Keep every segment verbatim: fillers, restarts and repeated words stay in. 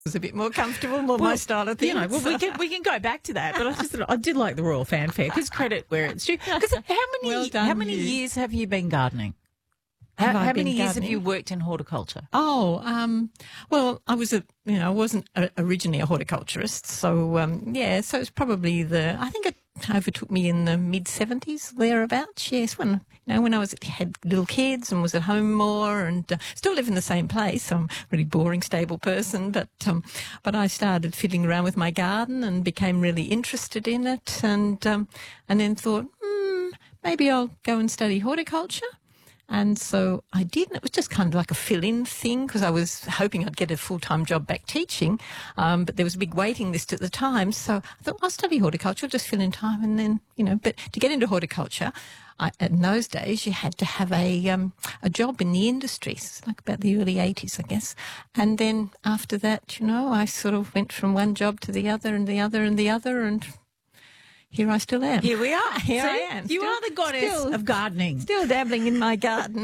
was a bit more comfortable, more well, my style of thing. You know, well, we can we can go back to that, but I just I did like the royal fanfare because credit where it's due. Because how many well done, how many you. years have you been gardening? How, how many years have you worked in horticulture? Oh, um, well, I was a, you know, I wasn't a, originally a horticulturist, so um, yeah, so it's probably the, I think it overtook me in the mid seventies, thereabouts. Yes, when you know when I was had little kids and was at home more, and uh, still live in the same place. So I'm a really boring, stable person, but um, but I started fiddling around with my garden and became really interested in it, and um, and then thought, hmm, maybe I'll go and study horticulture. And so I did, and it was just kind of like a fill-in thing because I was hoping I'd get a full-time job back teaching, um, but there was a big waiting list at the time. So I thought, I'll study horticulture, just fill in time, and then, you know, but to get into horticulture, I, in those days, you had to have a um, a job in the industry, it's like about the early eighties, I guess. And then after that, you know, I sort of went from one job to the other and the other and the other, and here I still am. Here we are. Here See, I am. You still, are the goddess still, of gardening. Still dabbling in my garden.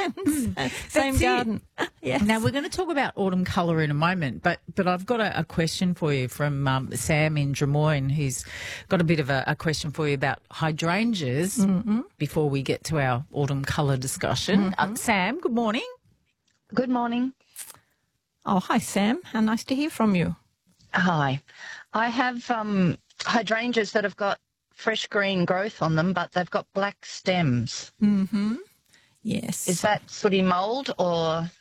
Same garden. Yes. Now, we're going to talk about autumn colour in a moment, but but I've got a, a question for you from um, Sam in Drummoyne, who's got a bit of a, a question for you about hydrangeas mm-hmm. before we get to our autumn colour discussion. Mm-hmm. Uh, Sam, good morning. Good morning. Oh, hi, Sam. How nice to hear from you. Hi. I have um, hydrangeas that have got fresh green growth on them, but they've got black stems. Mm-hmm. Yes. Is that sooty mould or?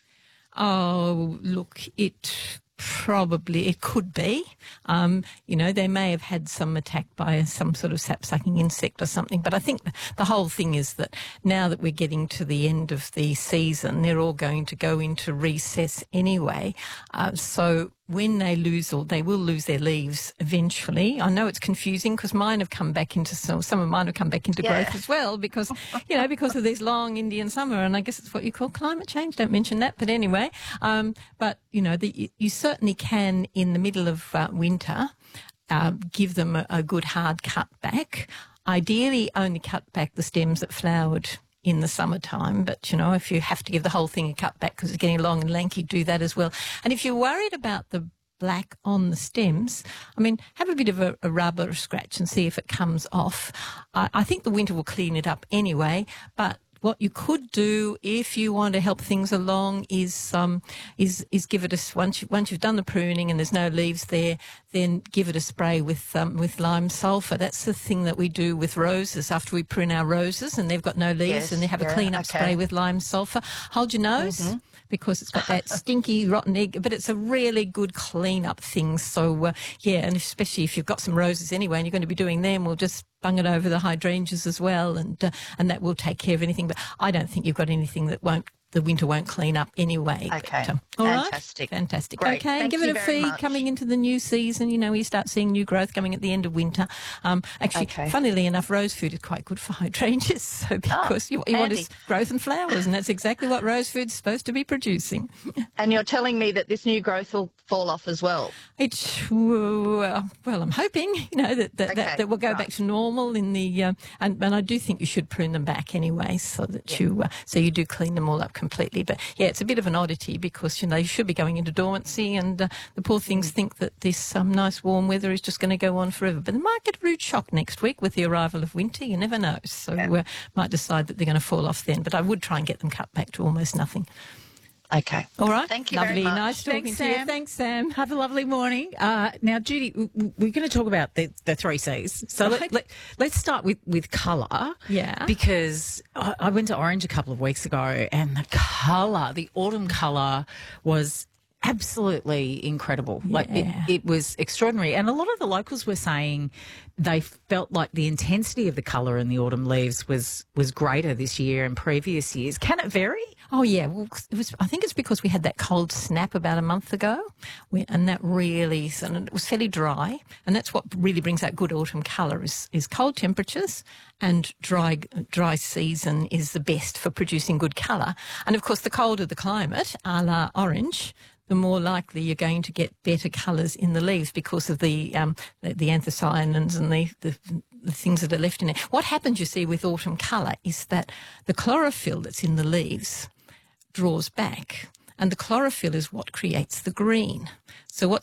Oh, look, it probably, it could be. Um, you know, they may have had some attack by some sort of sap-sucking insect or something, but I think the whole thing is that now that we're getting to the end of the season, they're all going to go into recess anyway. Uh, so when they lose, or they will lose their leaves eventually. I know it's confusing because mine have come back into, some, some of mine have come back into yeah. growth as well because, you know, because of this long Indian summer, and I guess it's what you call climate change. Don't mention that, but anyway. Um, but, you know, the, you certainly can in the middle of uh, winter uh, give them a, a good hard cut back. Ideally only cut back the stems that flowered in the summertime, but, you know, if you have to give the whole thing a cut back because it's getting long and lanky, do that as well. And if you're worried about the black on the stems, I mean, have a bit of a, a rub or a scratch and see if it comes off. I, I think the winter will clean it up anyway, but what you could do if you want to help things along is um is is give it a once you, once you've done the pruning and there's no leaves there, then give it a spray with um with lime sulphur. That's the thing that we do with roses after we prune our roses and they've got no leaves, yes, and they have yeah, a clean up okay. spray with lime sulphur. Hold your nose. Mm-hmm. Because it's got that stinky, rotten egg, but it's a really good clean-up thing. So, uh, yeah, and especially if you've got some roses anyway and you're going to be doing them, we'll just bung it over the hydrangeas as well, and uh, and that will take care of anything. But I don't think you've got anything that won't, the winter won't clean up anyway. Okay, but, um, all fantastic. Right? Fantastic. Great. Okay, Thank give you it a very feed much. coming into the new season. You know, you start seeing new growth coming at the end of winter. Um, actually, okay. funnily enough, rose food is quite good for hydrangeas, so because oh, you, you want is growth and flowers, and that's exactly what rose food's supposed to be producing. And you're telling me that this new growth will fall off as well? It's, uh, well, I'm hoping, you know, that that, okay, that, that we'll go right. back to normal in the, uh, and, and I do think you should prune them back anyway so that yeah. you, uh, so you do clean them all up completely. But yeah, it's a bit of an oddity because, you know, you should be going into dormancy, and uh, the poor things think that this um, nice warm weather is just going to go on forever. But they might get a rude shock next week with the arrival of winter. You never know. So yeah. uh, might decide that they're going to fall off then. But I would try and get them cut back to almost nothing. Okay. All right. Thank you Lovely. very much. Nice talking Thanks, to you. Sam. Thanks, Sam. Have a lovely morning. Uh, now, Judy, w- we're going to talk about the, the three C's. So Right. let, let, let's start with, with colour. Yeah. Because I, I went to Orange a couple of weeks ago, and the colour, the autumn colour was absolutely incredible. Yeah. Like it, it was extraordinary. And a lot of the locals were saying they felt like the intensity of the colour in the autumn leaves was, was greater this year and previous years. Can it vary? Oh, yeah. Well, it was, I think it's because we had that cold snap about a month ago, we, and that really, and it was fairly dry, and that's what really brings out good autumn colour is, is cold temperatures, and dry dry season is the best for producing good colour. And, of course, the colder the climate, a la Orange, the more likely you're going to get better colours in the leaves because of the um, the, the anthocyanins and the, the the things that are left in it. What happens, you see, with autumn colour is that the chlorophyll that's in the leaves draws back, and the chlorophyll is what creates the green. So what's